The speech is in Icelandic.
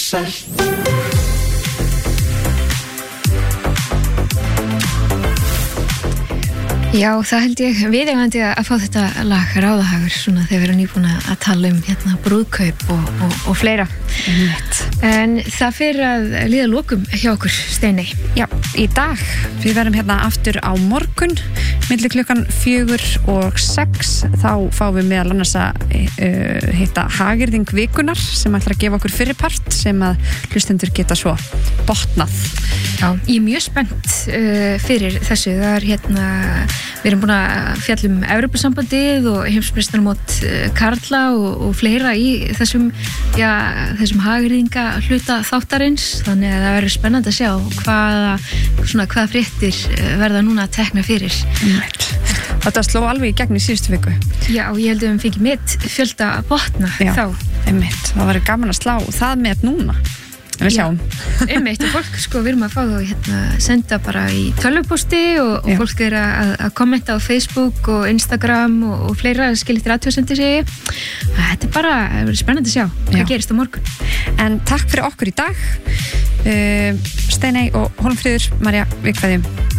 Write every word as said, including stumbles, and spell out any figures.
Sæl. Já, það held ég viðeigandi að fá þetta lag Ráðahagur, svona þegar við erum nýbúin að tala um hérna brúðkaup og, og, og fleira. Nett. En það fyrir að líða lokum hjá okkur, Steiney. Já, í dag, við verðum hérna aftur á morgun, milli klukkan fjögur og sex, þá fáum við meðal annars að uh, hitta Hagyrðing vikunar sem ætlar að gefa okkur fyrirpart sem að hlustendur geta svo botnað. Já, ég er mjög spennt uh, fyrir þessu. Það er hérna, við erum búin að fjalla um Evrópusambandið og heimsmeistaramót uh, karla og, og fleira í þessum, já, þessum Hagyrðinga hluta þáttarins, þannig að það verður spennandi að sjá hvaða, svona, hvaða fréttir verða núna að tekna fyrir. Nett. Þetta sló alveg í gegn í síðustu viku. Já, og ég held að við fengið mitt fjölda að botna. Já, þá. einmitt. Það verður gaman að slá það með núna. Við sjáum. Einmitt, og fólk, sko, við erum að fá þá hérna, senda bara í tölvupósti og, og fólk er að, að kommenta á Facebook og Instagram og, og fleira skilittir athugasemdir segi. Þetta er bara, það verður spennandi að sjá hvað Já. gerist á morgun. En takk fyrir okkur í dag. Uh, Steiney og Hólmfríður, María, við kveðjum.